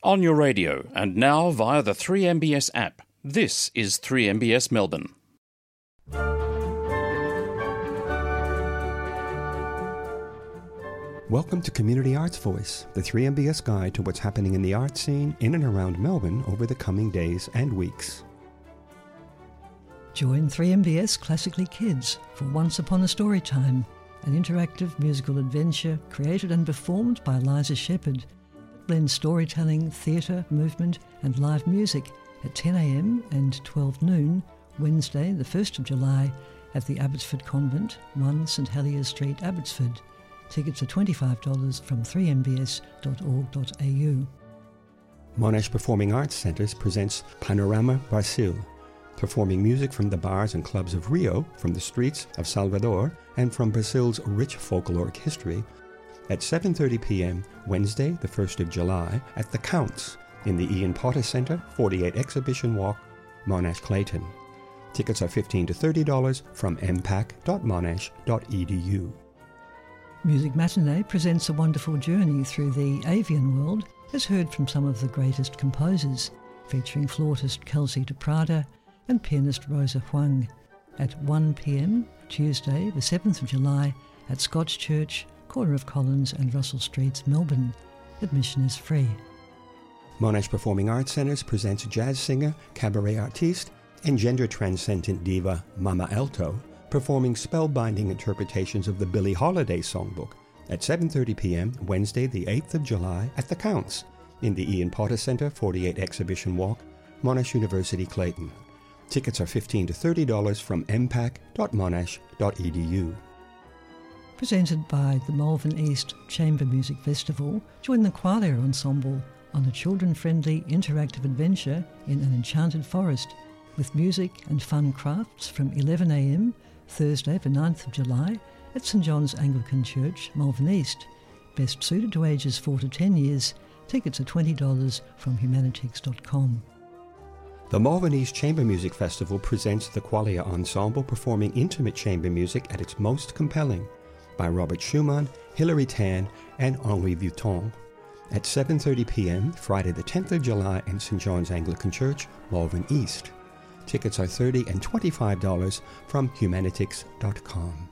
On your radio and now via the 3MBS app. This is 3MBS Melbourne. Welcome to Community Arts Voice, the 3MBS guide to what's happening in the art scene in and around Melbourne over the coming days and weeks. Join 3MBS Classically Kids for Once Upon a Story Time, an interactive musical adventure created and performed by Eliza Shepherd that blends storytelling, theatre, movement and live music at 10 a.m. and 12 noon, Wednesday the 1st of July at the Abbotsford Convent, 1 St Heliers Street, Abbotsford. Tickets are $25 from 3mbs.org.au. Monash Performing Arts Centres presents Panorama Brasil, performing music from the bars and clubs of Rio, from the streets of Salvador, and from Brazil's rich folkloric history, at 7:30 p.m. Wednesday, the 1st of July, at The Counts, in the Ian Potter Centre, 48 Exhibition Walk, Monash Clayton. Tickets are $15 to $30 from mpac.monash.edu. Music Matinee presents a wonderful journey through the avian world as heard from some of the greatest composers, featuring flautist Kelsey de Prada and pianist Rosa Huang, at 1 p.m. Tuesday the 7th of July at Scotch Church, corner of Collins and Russell Streets, Melbourne. Admission is free. Monash Performing Arts Centres presents jazz singer, cabaret artiste, and gender-transcendent diva Mama Alto, performing spellbinding interpretations of the Billie Holiday Songbook at 7:30 p.m. Wednesday the 8th of July at The Counts, in the Ian Potter Centre, 48 Exhibition Walk, Monash University, Clayton. Tickets are $15 to $30 from mpac.monash.edu. Presented by the Malvern East Chamber Music Festival, join the Qualia Ensemble on a children-friendly interactive adventure in an enchanted forest with music and fun crafts from 11 a.m. Thursday the 9th of July at St John's Anglican Church, Malvern East. Best suited to ages 4 to 10 years. Tickets are $20 from humanitix.com. The Malvern East Chamber Music Festival presents the Qualia Ensemble performing intimate chamber music at its most compelling by Robert Schumann, Hilary Tan and Henri Vuitton at 7:30 p.m. Friday the 10th of July in St John's Anglican Church, Malvern East. Tickets are $30 and $25 from humanitix.com.